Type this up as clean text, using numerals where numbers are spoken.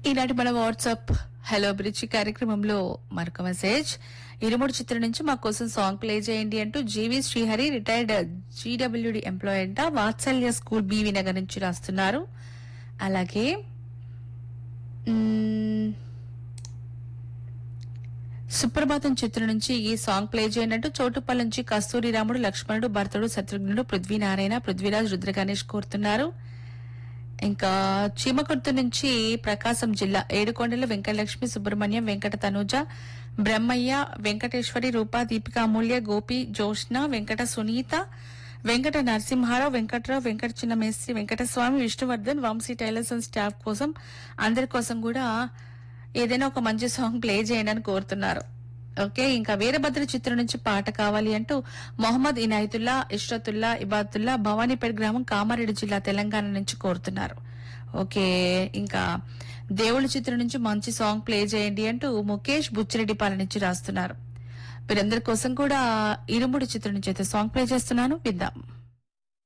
ఈనాటి మన WhatsApp hello bridge కార్యక్రమంలో మరొక మెసేజ్. ఇరుముడు చిత్రం నుంచి మా కోసం సాంగ్ ప్లే చేయండి అంటూ జీవి శ్రీహరి రిటైర్డ్ జీడబ్ల్యూడి ఎంప్లాయీ అంట వాత్సల్య స్కూల్ బీవీ నగర్ నుంచి రాస్తున్నారు. అలాగే సుప్రభాతం చిత్రం నుంచి ఈ సాంగ్ ప్లే చేయండి అంటూ చోటుపల్లి నుంచి కస్తూరి రాముడు, లక్ష్మణుడు, భరతుడు, శత్రుఘ్నుడు, పృథ్వీనారాయణ, పృథ్వీరాజ్, రుద్ర గణేష్ కోరుతున్నారు. ఇంకా చీమకుర్తి నుంచి ప్రకాశం జిల్లా ఏడుకొండల వెంకటలక్ష్మి, సుబ్రహ్మణ్యం, వెంకట తనూజ, బ్రహ్మయ్య, వెంకటేశ్వరి, రూపా, దీపిక, అమూల్య, Gopi, Joshna, Venkata Sunitha, Venkata Narasimha Rao, Venkatrao, Venkata చిన్నమేస్త్రి, Venkataswamy, Vishnuvardhan, Vamsi tailors and staff కోసం అందరి కోసం కూడా ఏదైనా ఒక మంచి సాంగ్ ప్లే చేయండి అని కోరుతున్నారు. ఓకే, ఇంకా వీరభద్ర చిత్రం నుంచి పాట కావాలి అంటూ మొహమ్మద్ ఇనాయతుల్లా, ఇష్రతుల్లా, ఇబాతుల్లా, భవానీపేట గ్రామం, కామారెడ్డి జిల్లా, తెలంగాణ నుంచి కోరుతున్నారు. ఓకే, ఇంకా దేవుళ్ళ చిత్రం నుంచి మంచి సాంగ్ ప్లే చేయండి అంటూ ముఖేష్ బుచ్చిరెడ్డిపాలెం నుంచి రాస్తున్నారు. వీరందరి కోసం కూడా ఇరుముడి చిత్రం నుంచి అయితే సాంగ్ ప్లే చేస్తున్నాను, విద్దాం.